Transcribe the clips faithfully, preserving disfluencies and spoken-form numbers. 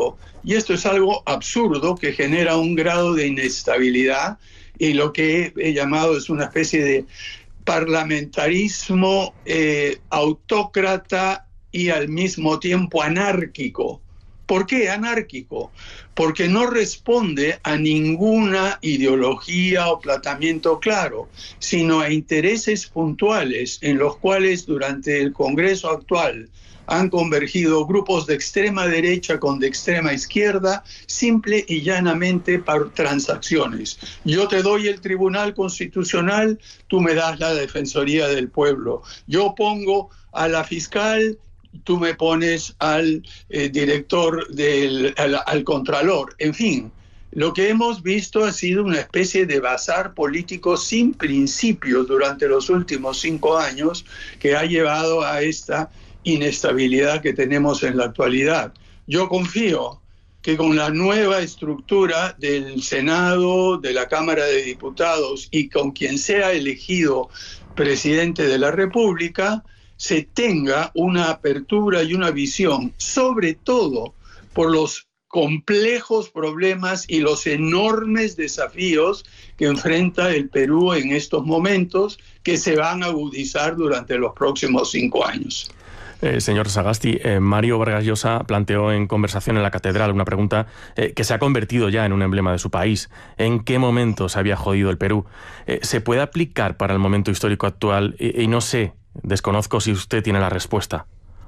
político. Y esto es algo absurdo que genera un grado de inestabilidad y lo que he llamado es una especie de parlamentarismo eh, autócrata y al mismo tiempo anárquico. ¿Por qué anárquico? Porque no responde a ninguna ideología o planteamiento claro, sino a intereses puntuales en los cuales durante el Congreso actual han convergido grupos de extrema derecha con de extrema izquierda, simple y llanamente por transacciones. Yo te doy el Tribunal Constitucional, tú me das la Defensoría del Pueblo. Yo pongo a la fiscal, tú me pones al eh, director, del, al, al contralor. En fin, lo que hemos visto ha sido una especie de bazar político sin principios durante los últimos cinco años que ha llevado a esta inestabilidad que tenemos en la actualidad. Yo confío que con la nueva estructura del Senado, de la Cámara de Diputados y con quien sea elegido presidente de la República, se tenga una apertura y una visión, sobre todo por los complejos problemas y los enormes desafíos que enfrenta el Perú en estos momentos, que se van a agudizar durante los próximos cinco años. Eh, señor Sagasti, eh, Mario Vargas Llosa planteó en conversación en la Catedral una pregunta eh, que se ha convertido ya en un emblema de su país. ¿En qué momento se había jodido el Perú? Eh, ¿Se puede aplicar para el momento histórico actual? Y, y no sé, desconozco si usted tiene la respuesta.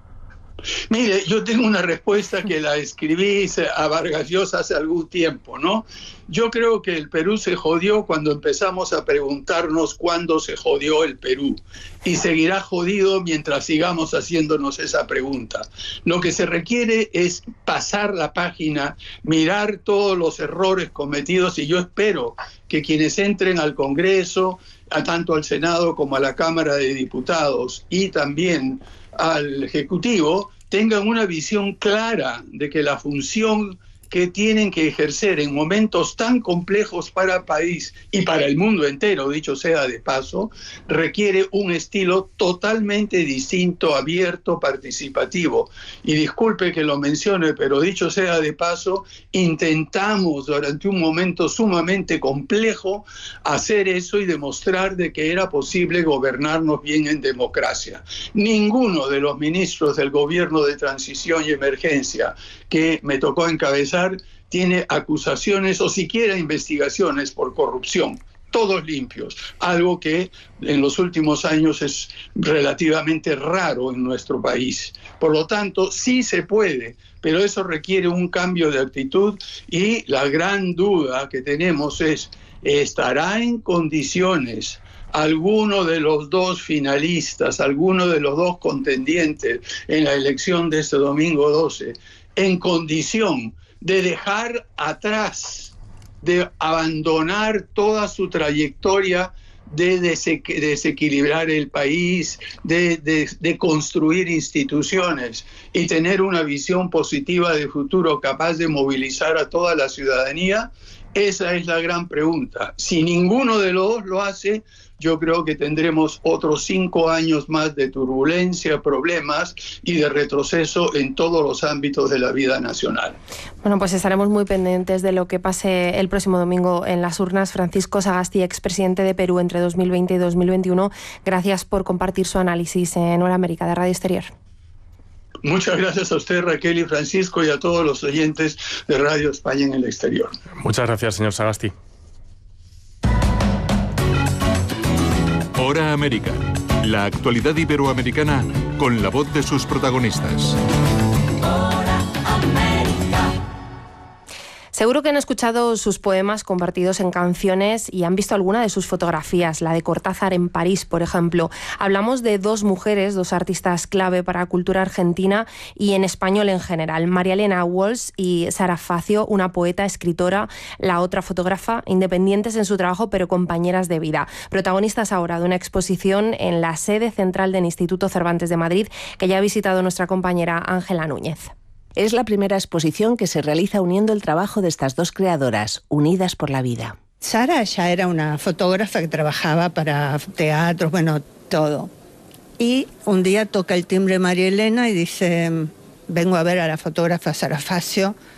Mire, yo tengo una respuesta que la escribí a Vargas Llosa hace algún tiempo, ¿no? Yo creo que el Perú se jodió cuando empezamos a preguntarnos cuándo se jodió el Perú. Y seguirá jodido mientras sigamos haciéndonos esa pregunta. Lo que se requiere es pasar la página, mirar todos los errores cometidos, y yo espero que quienes entren al Congreso, a tanto al Senado como a la Cámara de Diputados y también al Ejecutivo, tengan una visión clara de que la función que tienen que ejercer en momentos tan complejos para el país y para el mundo entero, dicho sea de paso, requiere un estilo totalmente distinto, abierto, participativo. Y disculpe que lo mencione, pero dicho sea de paso, intentamos durante un momento sumamente complejo hacer eso y demostrar de que era posible gobernarnos bien en democracia. Ninguno de los ministros del gobierno de transición y emergencia que me tocó encabezar tiene acusaciones o siquiera investigaciones por corrupción. Todos limpios, algo que en los últimos años es relativamente raro en nuestro país. Por lo tanto, sí se puede, pero eso requiere un cambio de actitud y la gran duda que tenemos es, ¿estará en condiciones alguno de los dos finalistas, alguno de los dos contendientes en la elección de este domingo doce, en condición de dejar atrás, de abandonar toda su trayectoria de desequilibrar el país, de, de, de construir instituciones y tener una visión positiva de futuro capaz de movilizar a toda la ciudadanía? Esa es la gran pregunta. Si ninguno de los dos lo hace, yo creo que tendremos otros cinco años más de turbulencia, problemas y de retroceso en todos los ámbitos de la vida nacional. Bueno, pues estaremos muy pendientes de lo que pase el próximo domingo en las urnas. Francisco Sagasti, expresidente de Perú entre dos mil veinte y dos mil veintiuno, gracias por compartir su análisis en Hora América de Radio Exterior. Muchas gracias a usted, Raquel y Francisco, y a todos los oyentes de Radio España en el exterior. Muchas gracias, señor Sagasti. Hora América, la actualidad iberoamericana con la voz de sus protagonistas. Seguro que han escuchado sus poemas compartidos en canciones y han visto alguna de sus fotografías, la de Cortázar en París, por ejemplo. Hablamos de dos mujeres, dos artistas clave para la cultura argentina y en español en general. María Elena Walsh y Sara Facio, una poeta, escritora, la otra fotógrafa, independientes en su trabajo pero compañeras de vida. Protagonistas ahora de una exposición en la sede central del Instituto Cervantes de Madrid que ya ha visitado nuestra compañera Ángela Núñez. Es la primera exposición que se realiza uniendo el trabajo de estas dos creadoras, unidas por la vida. Sara ya era una fotógrafa que trabajaba para teatros, bueno, todo. Y un día toca el timbre María Elena y dice, vengo a ver a la fotógrafa Sara Facio,